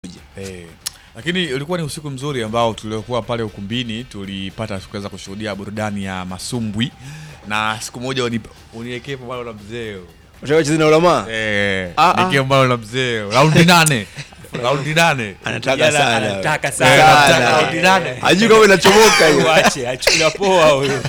Lakini ulikuwa ni usiku mzuri ambao tuliokuwa pale ukumbini, tulipata kuweza kushuhudia burudani ya masumbwi na siku moja uniwekee pambano la mzee. Unataka cheza na ulama? Nikie pambano la mzee. Raundi 8. Raundi 8. Anataka sana. Anataka sana. Raundi 8. Hajui kama inachomoka hiyo. Ache, achukua poa huyo.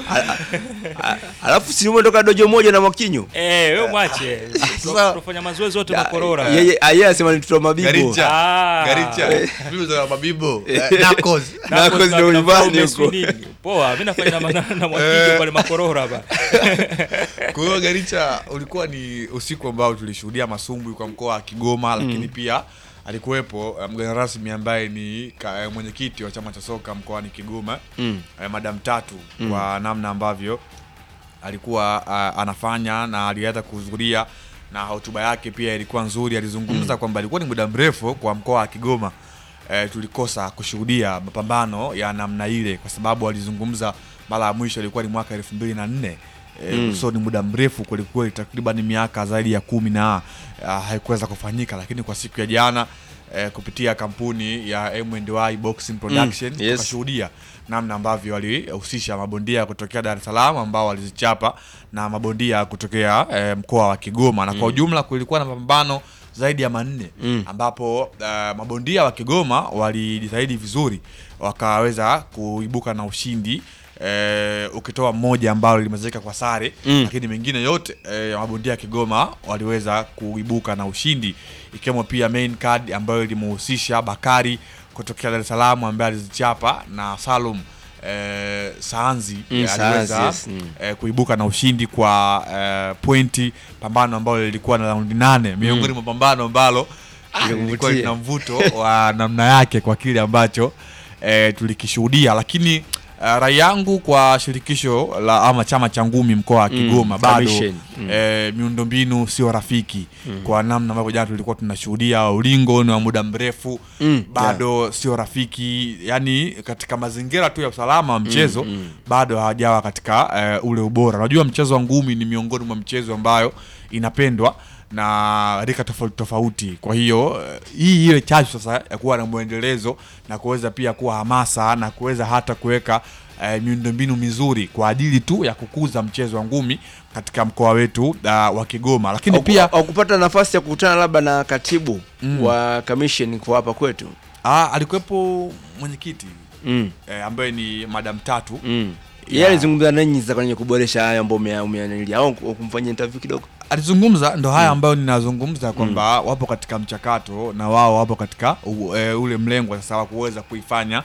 Alafu si umetoka dojo moja na Mwakinyo. Wewe mwache. Sasa Tufanya mazoezi yote makorora. Yeye anasema ni tutoa mabibo. Garicha. Bibo za mabibo. Nakos. Nakos ndio nyumbani huko. Poa, mimi nafanya na Mwakinyo pale makorora hapa. Kwa hiyo Garicha, ulikuwa ni usiku ambao tulishuhudia masumbwi kwa mkoa wa Kigoma, lakini pia alikuwepo mgeni rasmi ambaye ni mwenyekiti wa chama cha soka mkoani Kigoma, Madam Tatu, kwa namna ambavyo alikuwa anafanya na alianza kuhudhuria, na hotuba yake pia ilikuwa nzuri. Alizungumza kwamba ilikuwa ni muda mrefu kwa mkoa wa Kigoma tulikosa kushuhudia mapambano ya namna ile, kwa sababu alizungumza mara ya mwisho ilikuwa ni mwaka 2004. So ni muda mrefu kulikuwa takriban miaka zaidi ya 10 na haikuweza kufanyika, lakini kwa siku ya jana kupitia kampuni ya M&Y Boxing Production tukashuhudia namna ambavyo walihusisha mabondia kutokea Dar es Salaam ambao walizichapa na mabondia kutokea mkoa wa Kigoma, na kwa ujumla kulikuwa na mapambano zaidi ya 4 ambapo mabondia wa Kigoma walijitahidi vizuri, wakaweza kuibuka na ushindi. Ukitoa mmoja ambao limezeka kwa sare, lakini mengine yote ya mabondia ya Kigoma waliweza kuibuka na ushindi, ikiwemo pia main card ambayo ilimuhusisha Bakari kutokea Dar es Salaam ambaye alizichapa na Salum Saanzi aliweza kuibuka na ushindi kwa pointi, pambano ambalo lilikuwa na raundi 8 miongoni mwa pambano ambalo lilikuwa lina mvuto wa namna yake kwa kile ambacho tulikishuhudia. Lakini rai yangu kwa shirikisho la ama chama cha ngumi mkoa wa Kigoma, bado miundombinu sio rafiki kwa namna ambavyo jana tulikuwa tunashuhudia ulingo ni wa muda mrefu, bado sio rafiki, yani katika mazingira tu ya usalama wa mchezo bado hawajawa katika ule ubora. Unajua mchezo wa ngumi ni miongoni mwa mchezo ambayo inapendwa na rika tofauti. Kwa hiyo hii ile chachu sasa ya kuwa na muendelezo na kuweza pia kuwa hamasa na kuweza hata kuweka miundombinu mizuri kwa ajili tu ya kukuza mchezo wa ngumi katika mkoa wetu wa Kigoma. Lakini pia kupata nafasi ya kukutana labda na katibu wa commission kwa hapa kwetu. Alikuwepo mwenyekiti ambaye ni Madam Tatu. Yeye alizungumza nanyi za kwenye kuboresha haya mambo umeanilia au kumfanyia interview kidogo. Alizungumza ndo haya ambayo ninazungumza kwamba wapo katika mchakato na wao wapo katika ule mlengo sasa wa kuweza kuifanya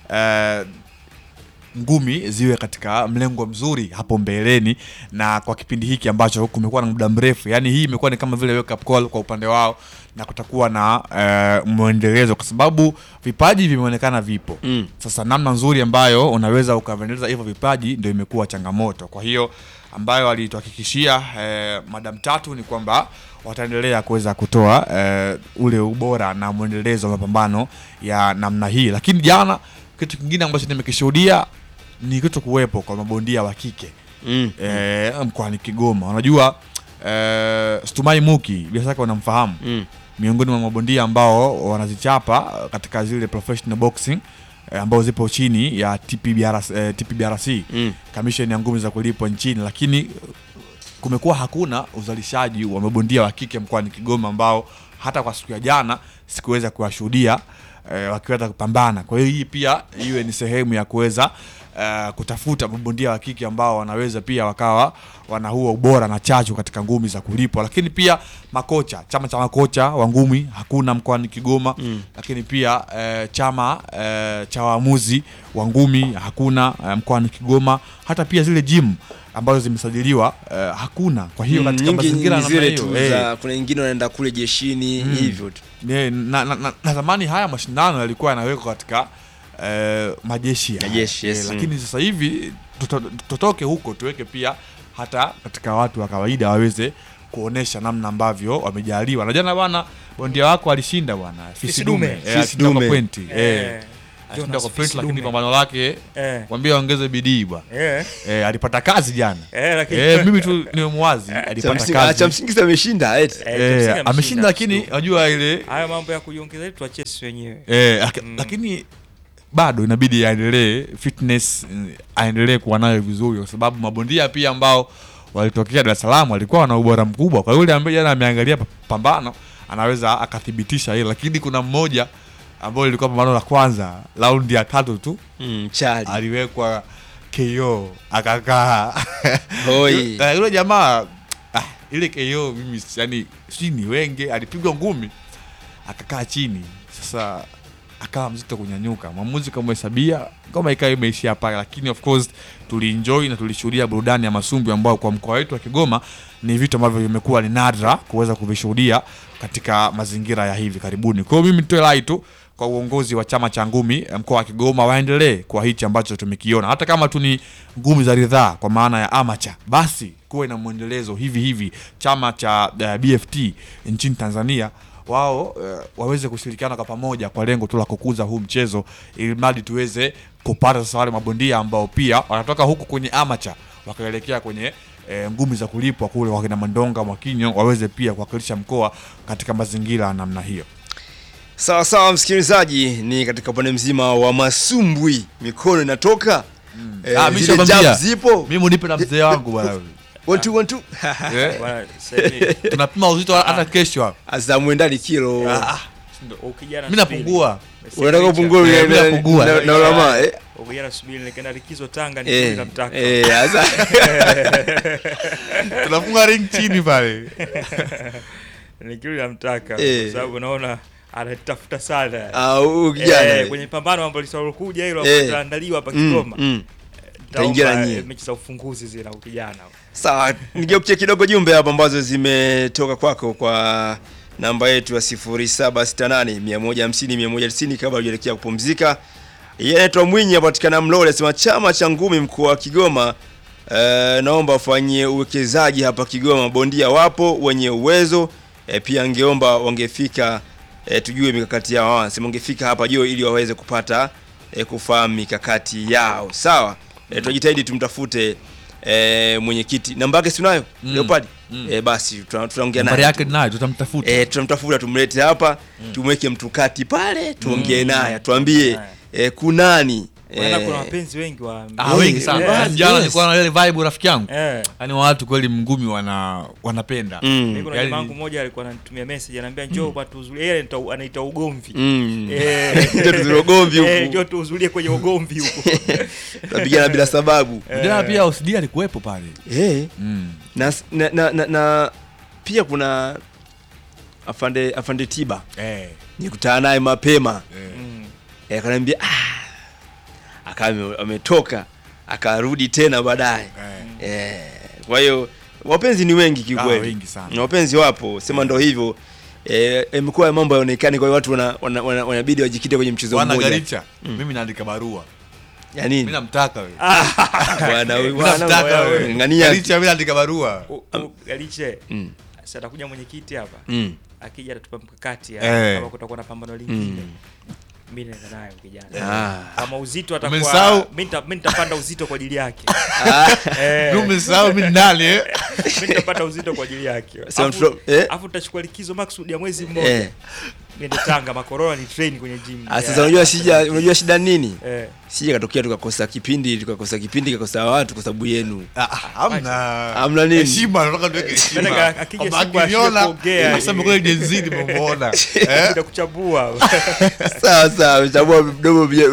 ngumi ziwe katika mlengo mzuri hapo mbeleni, na kwa kipindi hiki ambacho kumekuwa na muda mrefu, yani hii imekuwa ni kama vile wake up call kwa upande wao, na kutakuwa na muendelezo kwa sababu vipaji vimeonekana vipo. Sasa namna nzuri ambayo unaweza ukaendeleza hivyo vipaji ndio imekuwa changamoto. Kwa hiyo ambayo alituhakikishia Madam Tatu ni kwamba wataendelea kuweza kutoa ule ubora na muendelezo wa mapambano ya namna hii. Lakini jana kitu kingine ambacho nimekishuhudia ni kitu kuwepo kwa mabondia wa kike mkoani Kigoma. Unajua Stumai Muki bila shaka unamfahamu, miongoni mwa mabondia ambao wanazichapa katika zile professional boxing ambao zipo chini ya TPBRC, Commission ya ngumi za kulipwa nchini, lakini kumekuwa hakuna uzalishaji wa mabondia wa kike mkoani Kigoma ambao hata kwa siku ya jana sikuweza kuwashuhudia wakiweza kupambana. Kwa hiyo hii pia iwe ni sehemu ya kuweza kutafuta mabondia wa kike ambao wanaweza pia wakawa wana huo ubora na chachu katika ngumi za kulipwa. Lakini pia makocha, chama cha makocha wa ngumi hakuna mkoani Kigoma, lakini pia chama cha waamuzi wa ngumi hakuna mkoani Kigoma, hata pia zile gym ambazo zimesajiliwa hakuna. Kwa hiyo katika mazingira namna hiyo kuna wengine wanaenda kule jeshini hivyo tu. Na zamani haya mashindano yalikuwa yanawekwa katika majeshi lakini sasa hivi tutoke huko tuweke pia hata katika watu wa kawaida waweze kuonesha namna ambavyo wamejaliwa. Na jana bwana bondia wako alishinda bwana Fisi Dume pointi. alishinda kwa point, Fils lakini Dume. pambano lake kwambia ongeze bidii bwana. Alipata kazi jana. Lakini Mimi tu nimemwazi, alipata kazi. Cha msingi ameshinda eti. Ameshinda, lakini unajua ile haya mambo ya kujiongeza tuachie sisi wenyewe. Lakini bado inabidi aendelee fitness, aendelee kuwa nayo vizuri, kwa sababu mabondia pia ambao walitokea Dar es Salaam walikuwa wana ubora mkubwa. Kwa yule ambaye jana ameangalia pambano anaweza akathibitisha hilo, lakini kuna mmoja ambao ilikuwa pambano la kwanza raundi ya 3 tu Chali aliwekwa KO akakaa. Hoi. Yule jamaa ile KO mimi yani si ni wenge, alipigwa ngumi akakaa chini, sasa akawa mzito kunyanyuka, mwamuzi kamhesabia kama ikawa imeishia pale. Lakini of course tulienjoy na tulishuhudia burudani ya masumbwi ambao kwa mkoa wetu wa Kigoma ni vitu ambavyo vimekuwa ni nadra kuweza kuvishuhudia katika mazingira ya hivi karibuni. Kwa hiyo mimi nitoe rai tu kwa uongozi wa chama cha ngumi mkoa wa Kigoma, waendelee kwa hichi ambacho tumekiona, hata kama tu ni ngumi za ridhaa kwa maana ya amateur, basi kuwe na muendelezo hivi. Chama cha BFT nchini Tanzania wao waweze kushirikiana kwa pamoja kwa lengo tu la kukuza huu mchezo, ili mradi tuweze kupata sasa wale mabondia ambao pia wanatoka huku kwenye amateur wakaelekea kwenye ngumi za kulipwa kule kwa kina Mandonga Mwakinyo, waweze pia kuwakilisha mkoa katika mazingira namna hiyo. Sawa msikilizaji, ni katika upande mzima wa masumbwi, mikono inatoka Mimi zipo. Mimi nipe na mzee wangu bwana. 1 2 tunapima uzito hata kesho hapa. Azamwendani kilo. Ukijana mimi napungua. Unataka kupungue mimi napungua. Na ulama ukijana subiri nikaenda likizo Tanga ni namtaka. Sasa tunafunga ring chini pale. Nikili namtaka kwa sababu naona anatafuta sana. Ukijana kwenye pambano ambalo lisokuja hilo ambalo litaandaliwa hapa Kigoma. Taingia nyinyi. Mechi za ufunguzi zile na ukijana. Sawa, nigeukie kidogo jumbe hapa ambazo zimetoka kwako kwa namba yetu ya 0768 150 190 kabla hujaelekea kupumzika. Yeye anaitwa Mwinyi apatikana Mlole, anasema chama cha ngumi mkoa wa Kigoma naomba wafanyie uwekezaji hapa Kigoma, bondia wapo wenye uwezo, pia angeomba wangefika tujue mikakati yao. Anasema wangefika hapa juu ili waweze kupata kufahamu mikakati yao. Sawa, tunajitahidi tumtafute mwenyekiti. Namba yake si unayo? Leopard. Basi tutaongea naye. Namba yake nayo tutamtafuta. Tutamtafuta tumlete hapa, tumweke mtukati pale, tuongee naye, tuambie kunani. Kuna wapenzi wengi wa wengi sana. Jana nilikuwa na ile vibe rafiki yangu. Yaani watu kweli mngumi wanapenda. Mimi kuna jamaa wangu mmoja alikuwa ananitumia message ananiambia njoo hapa tuzulie, yeye anaita ugomvi. Ndio tuzulie ugomvi huko. Njoo tuzulie kwenye ugomvi huko. Tunapigana bila sababu. Ndio pia OCD alikuwepo pale. Na pia kuna afande Tiba. Nikutana naye mapema. Akaniambia akawa ametoka akarudi tena baadaye. Kwa hiyo wapenzi ni wengi kikweli. Wengi sana. Wapenzi wapo, sema ndio hivyo. Imekuwa mambo yaonekane, kwa hiyo watu wanabidi wajikite kwenye mchezo mmoja. Bwana Garicha, mimi naandika barua. Ya nini? Mimi namtaka wewe. Bwana wewe. Ngania. Garicha, mimi naandika barua. Garicha. Sasa atakuja mwenyekiti hapa. Akija atatupa mkakati kama kutakuwa na pambano lingine. Mimi naenda naye kijana. Kama uzito atakuwa mimi nitapanda uzito kwa ajili yake. Umesahau mimi ndani mimi nitapanda uzito kwa ajili yake. Afu tutachukua likizo maksudi ya mwezi mmoja. Mimi Tanga makorona ni train kwenye gym. Sasa unajua shida nini? Sije katokea tukakosa kipindi kakosa watu kwa sababu yenu. Hamna nini? Heshima nataka tuweke heshima. Akija siku kuongea. Sasa mko jenzini mumeona. Ndio kuchambua. Sawa, kuchambua mdomo pia.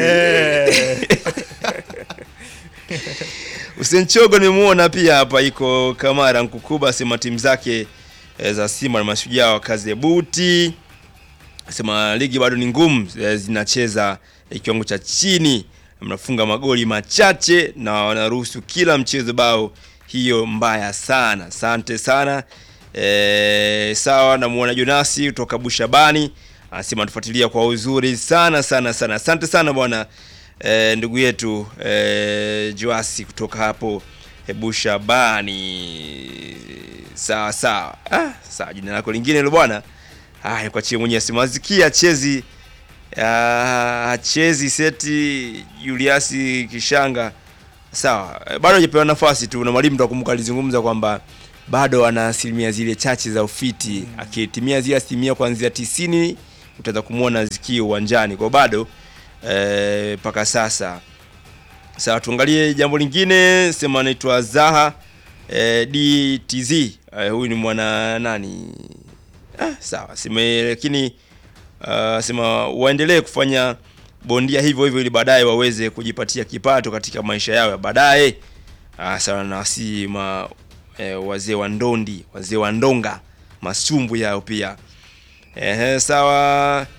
Usenchogo nimuona pia hapa iko Kamara Nkukuba, sema timu zake za Simba na Mashujaa wa kazi ya buti. Sema ligi bado ni ngumu, zinacheza kiwango cha chini, mnafunga magoli machache na wanaruhusu kila mchezo bao, hiyo mbaya sana. Asante sana. Sawa, namuona Jonasi kutoka Bushabani anasema tufuatilia kwa uzuri sana. Asante sana bwana ndugu yetu Joasi kutoka hapo Bushabani. Sawa. Sawa, jina lako lingine ile bwana. Nikuachie mwenyewe simazikia chezi hachezi seti Julius Kishanga. Sawa, bado hajapewa nafasi tu, na mwalimu tukumbuka alizungumza kwamba bado ana asilimia zile chache za ufiti. Akitimia zile asilimia kuanzia 90 utaweza kumuona zikio uwanjani. Kwa bado paka sasa. Sawa, tuangalie jambo lingine. Sema anaitwa Zaha DTZ. Huyu ni mwana nani? Sawa, sema lakini sema waendelee kufanya bondia hivyo hivyo ili baadaye waweze kujipatia kipato katika maisha yao ya baadaye. Sawa, na si wazee wa ndondi, wazee wa ndonga, masumbu yao pia. Sawa.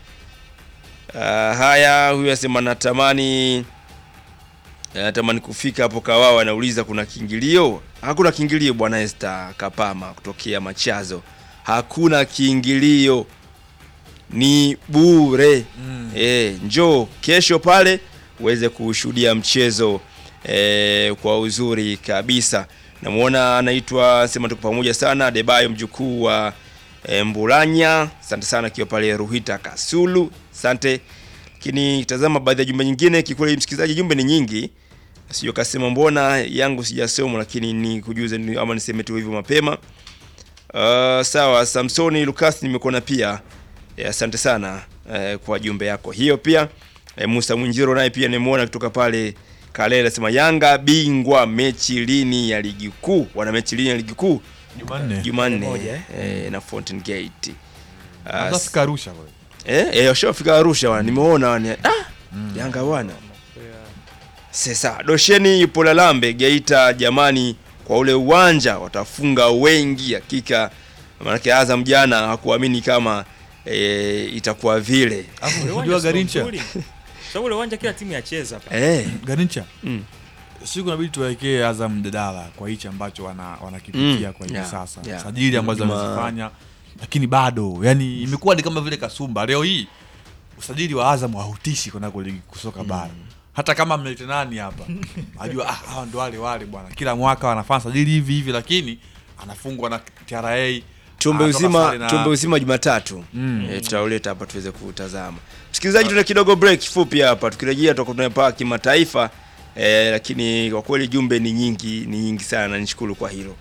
Haya, huyu asema natamani kufika hapo Kawawa. Anauliza kuna kiingilio? Hakuna kiingilio bwana Esther Kapama kutokea Machazo. Hakuna kiingilio, ni bure. Njoo kesho pale uweze kushuhudia mchezo kwa uzuri kabisa. Namuona anaitwa sema tuko pamoja sana Debayo mjukuu wa Mbulanya. Asante sana kiwa pale Ruhita Kasulu. Asante. Lakini tazama baadhi ya jumbe nyingine, kikweli msikilizaji jumbe ni nyingi. Sio kasema mbona yangu sijasoma, lakini ni kujuze ama niseme tu hivyo mapema. Sawa, Samsoni Lucas nimekuona pia. Asante sana kwa jumbe yako hiyo pia. Musa Mwinjiro naye pia nimeona kutoka pale Kalela, sema Yanga bingwa mechi lini ya ligi kuu? Wana mechi lini ya ligi kuu? Jumanne na Fountain Gate. Atafika Arusha kwa. Washafika Arusha wana. Nimeona wana. Yanga wana. Sasa Dosheni yupo Lalambe Geita, jamani kwa ule uwanja watafunga wengi hakika. Maana Azam jana hakuamini kama itakuwa vile. Unajua Garincha? Sababu ule uwanja kila timu yacheza hapa. Garincha. Siku inabidi tuwekee Azam dadala kwa hichi ambacho wanakipitia kwa hivi sasa. Sajili ambazo wamezifanya, lakini bado yani imekuwa ni kama vile kasumba. Leo hii usajili wa Azam hautishi kuna ligi kusoka bara. Hata kama mlete nani hapa, ajua hawa ndo wale bwana. Kila mwaka wanafanya sajili hivi lakini anafungwa na TRA. Tumbe uzima Jumatatu. Tutauleta hapa tuweze kutazama. Msikilizaji, tuna kidogo break fupi hapa. Tukirejea tutakuwa tunapaa kimataifa. Lakini kwa kweli jumbe ni nyingi sana, nishukuru kwa hilo.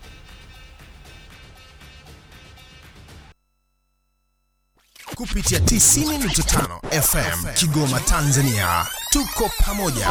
Kupitia 90.5 FM Kigoma Tanzania. Tuko pamoja.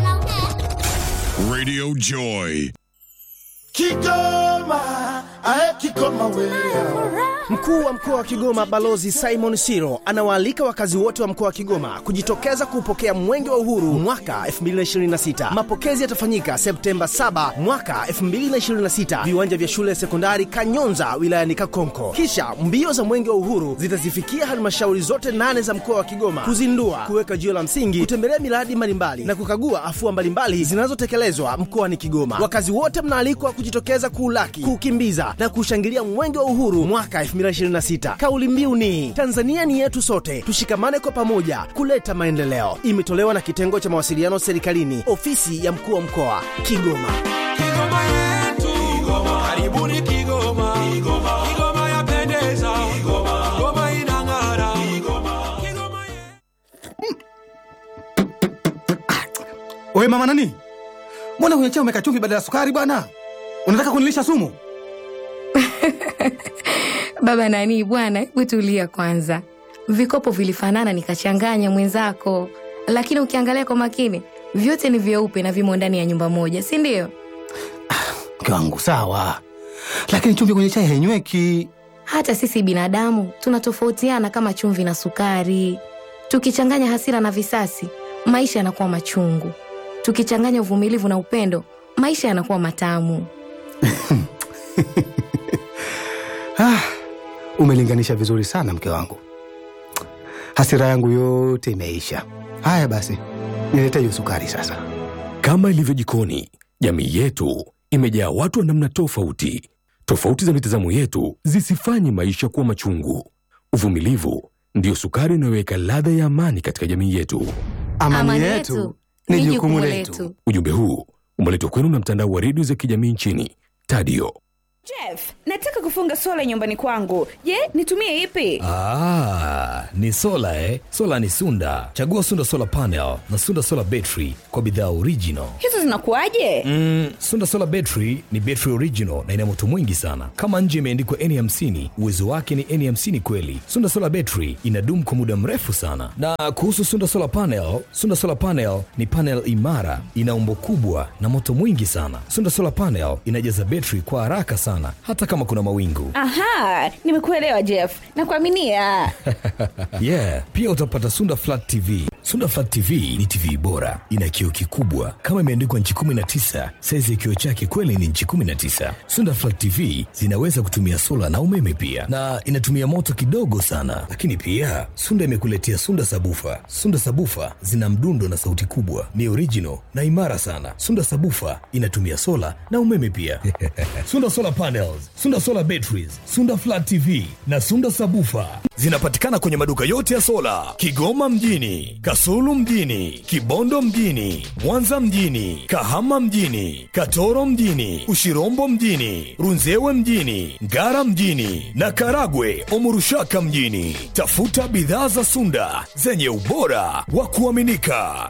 Radio Joy. Kigoma, Kigoma wewe. Mkuu wa mkoa wa Kigoma Balozi Simon Siro anawaalika wakazi wote wa mkoa wa Kigoma kujitokeza kupokea Mwenge wa Uhuru mwaka 2026. Mapokezi yatafanyika Septemba 7 mwaka 2026, viwanja vya shule sekondari Kanyonza wilayani Kakonko. Kisha mbio za Mwenge wa Uhuru zitazifikia halmashauri zote 8 za mkoa wa Kigoma kuzindua, kuweka jiwe la msingi, kutembelea miradi mbalimbali na kukagua afua mbalimbali zinazotekelezwa mkoani Kigoma. Wakazi wote mnaalikwa kujitokeza kuulaki, kukimbiza na kushangilia Mwenge wa Uhuru mwaka 2026. Kauli mbiu ni Tanzania ni yetu sote, tushikamane kwa pamoja kuleta maendeleo. Imetolewa na kitengo cha mawasiliano serikalini, ofisi ya mkuu wa mkoa Kigoma. Kigoma yetu, karibuni Kigoma. Kigoma yapendeza, Kigoma inang'ara. Kigoma yetu. Wewe mama nani? Mbona kwenye chai umeweka chumvi badala ya sukari bwana? Unataka kunilisha sumu? Baba nani bwana, hebu tulia kwanza. Vikopo vilifanana nikachanganya mwenzako, lakini ukiangalia kwa makini vyote ni vyeupe na vimo ndani ya nyumba moja, si ndio? Mke wangu sawa, lakini chumvi kwenye chai hainyweki. Hata sisi binadamu tunatofautiana kama chumvi na sukari. Tukichanganya hasira na visasi, maisha yanakuwa machungu. Tukichanganya uvumilivu na upendo, maisha yanakuwa matamu. Umelinganisha vizuri sana mke wangu. Hasira yangu yote imeisha. Haya basi, niletee hiyo sukari sasa. Kama ilivyo jikoni, jamii yetu imejaa watu wa namna tofauti. Tofauti za mitazamo yetu zisifanye maisha kuwa machungu. Uvumilivu ndio sukari inayoweka ladha ya amani katika jamii yetu. Amani yetu ni jukumu letu. Ujumbe huu umeletwa kwenu na mtandao wa redio za kijamii nchini, Tadio. Jeff, nataka kufunga sola nyumbani kwangu. Je, nitumie ipi? Ni sola Sola ni Sunda. Chagua Sunda Solar Panel na Sunda Solar Battery kwa bidhaa original. Hizo zinakuaje? Sunda Solar Battery ni battery original na ina moto mwingi sana. Kama nje imeandikwa N50, uwezo wake ni N50 kweli. Sunda Solar Battery inadumu kwa muda mrefu sana. Na kuhusu Sunda Solar Panel ni panel imara, ina umbo kubwa na moto mwingi sana. Sunda Solar Panel inajaza battery kwa haraka sana hata kama kuna mawingu. Aha, nimekuelewa Jeff. Nakuaminia. Yeah, pia utapata Sunda Flat TV. Sunda Flat TV ni TV bora, ina kioo kikubwa kama imeandikwa nchi 19. Size ya kioo chake kweli ni nchi 19. Sunda Flat TV zinaweza kutumia sola na umeme pia, na inatumia moto kidogo sana. Lakini pia Sunda imekuletea Sunda Sabufa. Sunda Sabufa zina mdundo na sauti kubwa, ni original na imara sana. Sunda Sabufa inatumia sola na umeme pia. Sunda Solar Panels, Sunda Solar Batteries, Sunda Flat TV na Sunda Sabufa zinapatikana kwenye maduka yote ya sola Kigoma mjini, Kasulu mjini, Kibondo mjini, Mwanza mjini, Kahama mjini, Katoro mjini, Ushirombo mjini, Runzewe mjini, Ngara mjini na Karagwe Omurushaka mjini. Tafuta bidhaa za Sunda zenye ubora wa kuaminika.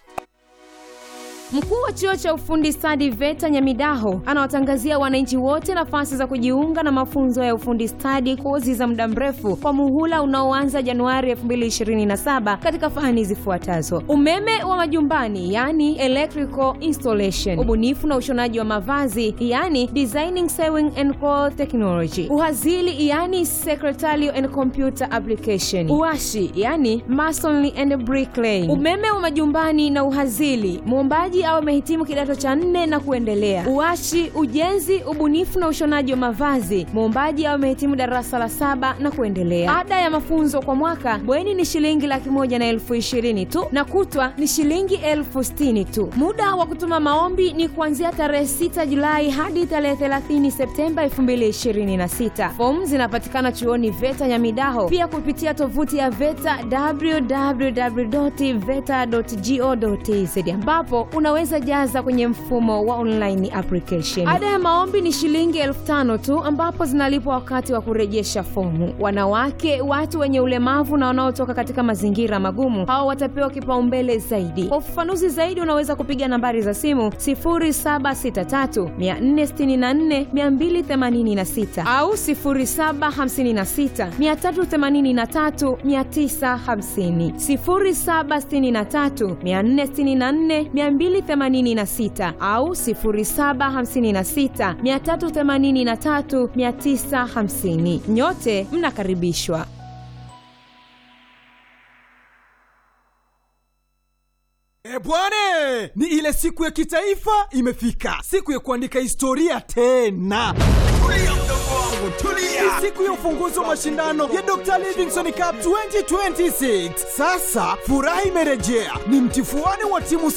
Mkuu wa chuo cha ufundi stadi VETA Nyamidaho anawatangazia wananchi wote nafasi za kujiunga na mafunzo ya ufundi stadi, kozi za muda mrefu kwa muhula unaoanza Januari 2027 katika fani zifuatazo: umeme wa majumbani, yani electrical installation; ubunifu na ushonaji wa mavazi, yani designing sewing and cloth technology; uhazili, yani secretarial and computer application; uashi, yani masonry and bricklaying. Umeme wa majumbani na uhazili, muombaji au amehitimu kidato cha 4 na kuendelea. Uashi, ujenzi, ubunifu na ushonaji wa mavazi, muombaji au amehitimu darasa la 7 na kuendelea. Ada ya mafunzo kwa mwaka bweni ni shilingi 120,000 tu na kutwa ni shilingi 60,000 tu. Muda wa kutuma maombi ni kuanzia tarehe 6 Julai hadi tarehe 30 Septemba 2026. Fomu zinapatikana chuoni VETA Nyamidaho, pia kupitia tovuti ya VETA www.veta.go.tz, ambapo unaweza jaza kwenye mfumo wa online application. Ada ya maombi ni shilingi 5,000 tu, ambapo zinalipwa wakati wa kurejesha fomu. Wanawake, watu wenye ulemavu na wanaotoka katika mazingira magumu, hao watapewa kipaumbele zaidi. Kwa ufafanuzi zaidi unaweza kupiga nambari za simu 0763 464 286 au 0756 383 950, 0763 464 286 au 0756 383 950. Nyote mnakaribishwa. Bwane, ni ile siku ya kitaifa imefika. Siku ya kuandika historia tena. Tulia. Siku ya ufunguzi wa mashindano ya Dr. Livingstone Cup 2026. Sasa furaha imerejea. Ni mtifuano wa timu